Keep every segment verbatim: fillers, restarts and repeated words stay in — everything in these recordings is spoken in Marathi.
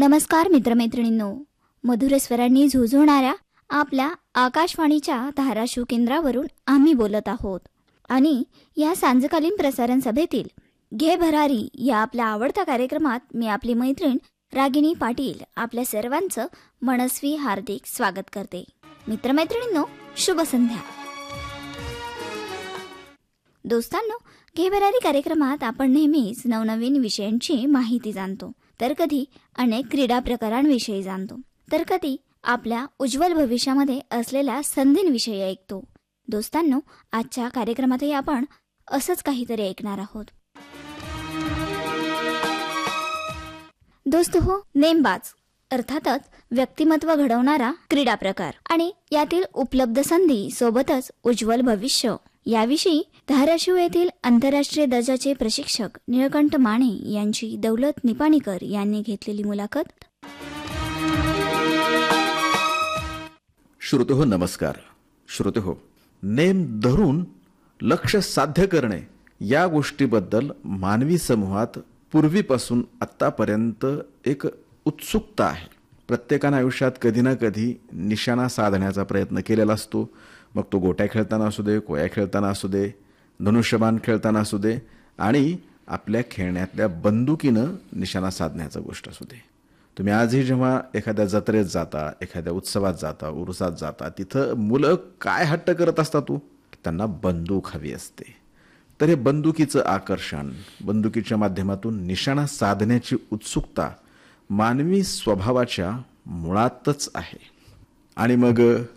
नमस्कार मित्रमैत्रिणींनो, मधुर स्वरांनी झुंजणाऱ्या आपल्या आकाशवाणीच्या धाराशिव केंद्रावरून आम्ही बोलत आहोत आणि या सांजकालीन प्रसारण सभेतील घे भरारी या आपल्या आवडत्या कार्यक्रमात मी आपली मैत्रीण रागिनी पाटील आपल्या सर्वांचं मनस्वी हार्दिक स्वागत करते. मित्रमैत्रिणींनो, शुभ संध्या. दोस्तांनो, घे भरारी कार्यक्रमात आपण नेहमीच नवनवीन विषयांची माहिती जाणतो, तर कधी अनेक क्रीडा प्रकारांविषयी जाणतो, तर कधी आपल्या उज्ज्वल भविष्यामध्ये असलेल्या संधींविषयी ऐकतो. दोस्तांनो, आजच्या कार्यक्रमातही आपण असंच काहीतरी ऐकणार आहोत. दोस्त हो, नेमबाज अर्थातच व्यक्तिमत्व घडवणारा क्रीडा प्रकार आणि यातील उपलब्ध संधी सोबतच उज्ज्वल भविष्य याविषयी धाराशिव येथील आंतरराष्ट्रीय दर्जाचे प्रशिक्षक निळकंठ माने यांची दौलत निपाणीकर यांनी घेतलेली मुलाखत. श्रोते हो, नमस्कार. श्रोते हो, नेम धरून लक्ष साध्य करणे या गोष्टीबद्दल मानवी समूहात पूर्वीपासून आत्तापर्यंत एक उत्सुकता आहे. प्रत्येकानं आयुष्यात कधी ना कधी निशाणा साधण्याचा प्रयत्न केलेला असतो. मग तो गोट्या खेळताना असू दे, कोया खेळताना असू दे, धनुष्यबाण खेळताना असू दे, आणि आपल्या खेळण्यातल्या बंदुकीनं निशाणा साधण्याचा गोष्ट असू दे. तुम्ही आजही जेव्हा एखाद्या जत्रेत जाता, एखाद्या उत्सवात जाता, उरुसात जाता, तिथं मुलं काय हट्ट करत असतात तू त्यांना बंदूक हवी असते. तर हे बंदुकीचं आकर्षण, बंदुकीच्या माध्यमातून निशाणा साधण्याची उत्सुकता मानवी स्वभावाच्या मुळातच आहे. आणि मग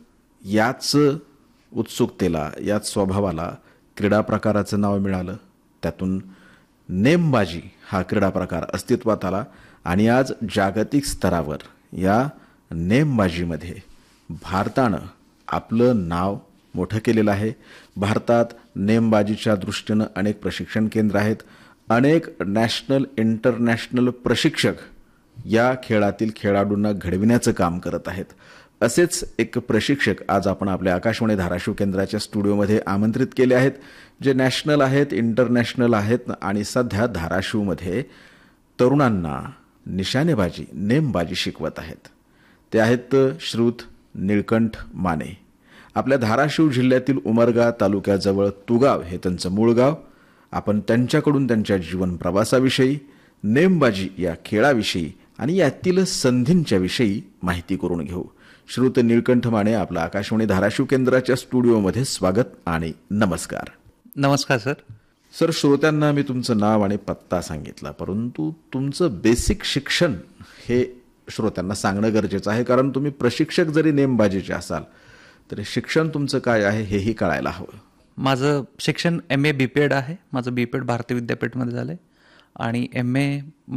याच उत्सुकतेला, याच स्वभावाला क्रीडा प्रकाराचं नाव मिळालं. त्यातून नेमबाजी हा क्रीडा प्रकार अस्तित्वात आला आणि आज जागतिक स्तरावर या नेमबाजीमध्ये भारतानं आपलं नाव मोठं केलेलं आहे. भारतात नेमबाजीच्या दृष्टीनं अनेक प्रशिक्षण केंद्र आहेत. अनेक नॅशनल, इंटरनॅशनल प्रशिक्षक या खेळातील खेळाडूंना घडविण्याचं काम करत आहेत. असेच एक प्रशिक्षक आज आपण आपल्या आकाशवाणी धाराशिव केंद्राच्या स्टुडिओमध्ये आमंत्रित केले आहेत, जे नॅशनल आहेत, इंटरनॅशनल आहेत आणि सध्या धाराशिवमध्ये तरुणांना निशाणेबाजी, नेमबाजी शिकवत आहेत. ते आहेत श्रीयुत निळकंठ माने. आपल्या धाराशिव जिल्ह्यातील उमरगा तालुक्याजवळ तुगाव हे त्यांचं मूळ गाव. आपण त्यांच्याकडून त्यांच्या जीवन प्रवासाविषयी, नेमबाजी या खेळाविषयी आणि यातील संधींच्या विषयी माहिती करून घेऊ. श्रीयुत निळकंठ माने, आपलं आकाशवाणी धाराशिव केंद्राच्या स्टुडिओमध्ये स्वागत आणि नमस्कार. नमस्कार सर. सर, श्रोत्यांना मी तुमचं नाव आणि पत्ता सांगितला, परंतु तुमचं बेसिक शिक्षण हे श्रोत्यांना सांगणं गरजेचं आहे, कारण तुम्ही प्रशिक्षक जरी नेमबाजीचे असाल तरी शिक्षण तुमचं काय आहे हेही कळायला हवं. माझं शिक्षण M A B P Ed आहे. माझं बी पी एड भारतीय विद्यापीठमध्ये झालं आहे आणि एम ए